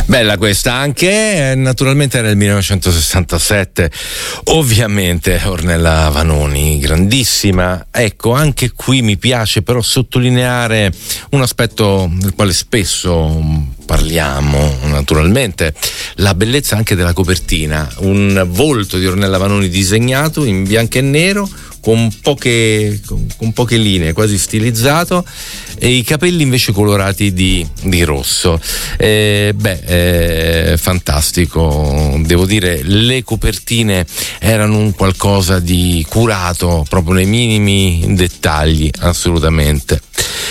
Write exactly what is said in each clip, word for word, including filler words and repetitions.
Bella questa anche, naturalmente era il millenovecentosessantasette, ovviamente Ornella Vanoni, grandissima. Ecco, anche qui mi piace però sottolineare un aspetto del quale spesso parliamo, naturalmente, la bellezza anche della copertina, un volto di Ornella Vanoni disegnato in bianco e nero, con poche, con poche linee, quasi stilizzato, e i capelli invece colorati di, di rosso. Eh, beh, eh, fantastico, devo dire, le copertine erano un qualcosa di curato, proprio nei minimi dettagli, assolutamente.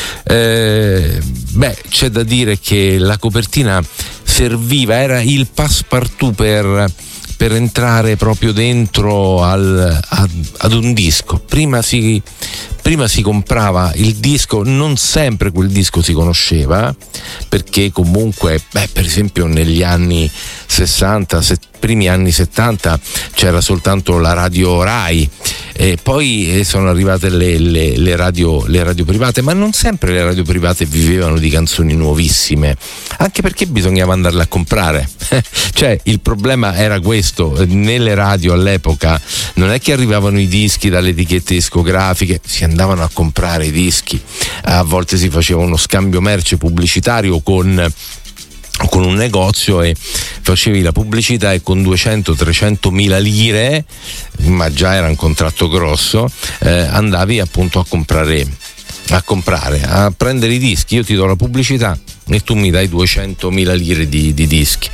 Eh, beh, c'è da dire che la copertina serviva, era il passepartout per per entrare proprio dentro al, ad, ad un disco. Prima si, prima si comprava il disco, non sempre quel disco si conosceva, perché comunque, beh, per esempio negli anni sessanta, set, primi anni settanta c'era soltanto la radio Rai, e poi sono arrivate le, le, le, radio, le radio private, ma non sempre le radio private vivevano di canzoni nuovissime, anche perché bisognava andarle a comprare. Cioè, il problema era questo: nelle radio all'epoca non è che arrivavano i dischi dalle etichette discografiche, si andavano a comprare i dischi, a volte si faceva uno scambio merce pubblicitario con con un negozio e facevi la pubblicità e con duecento trecento mila lire, ma già era un contratto grosso, eh, andavi appunto a comprare a comprare, a prendere i dischi. Io ti do la pubblicità e tu mi dai duecentomila lire di, di dischi.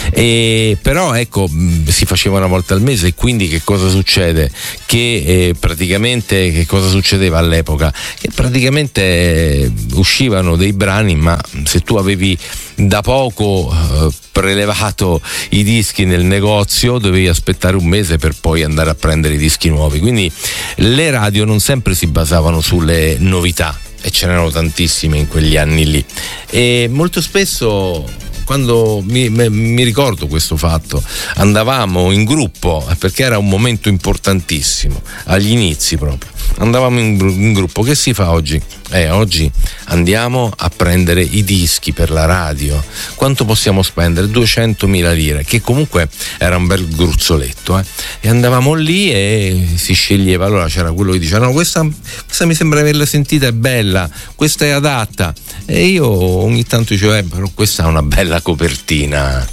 E però ecco, si faceva una volta al mese, e quindi che cosa succede? Che eh, praticamente che cosa succedeva all'epoca? Che praticamente eh, uscivano dei brani, ma se tu avevi da poco eh, prelevato i dischi nel negozio dovevi aspettare un mese per poi andare a prendere i dischi nuovi. Quindi le radio non sempre si basavano sulle novità, e ce n'erano tantissime in quegli anni lì, e molto spesso, quando mi, mi ricordo questo fatto, andavamo in gruppo, perché era un momento importantissimo, agli inizi proprio, andavamo in, in gruppo. Che si fa oggi? Eh, oggi andiamo a prendere i dischi per la radio. Quanto possiamo spendere? duecentomila lire, che comunque era un bel gruzzoletto, eh? E andavamo lì e si sceglieva. Allora c'era quello che diceva: no, questa, questa mi sembra averla sentita, è bella, questa è adatta. E io ogni tanto dicevo: eh, però questa ha una bella copertina.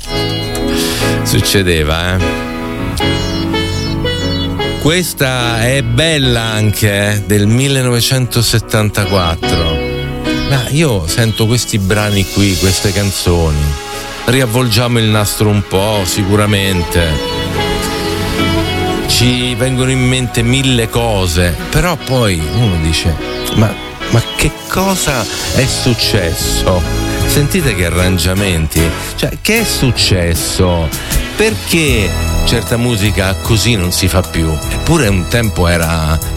Succedeva, eh? Questa è bella anche, eh, del millenovecentosettantaquattro. Ma io sento questi brani qui, queste canzoni, riavvolgiamo il nastro un po', sicuramente ci vengono in mente mille cose, però poi uno dice: ma, ma che cosa è successo? Sentite che arrangiamenti, cioè, che è successo? Perché certa musica così non si fa più? Eppure un tempo era,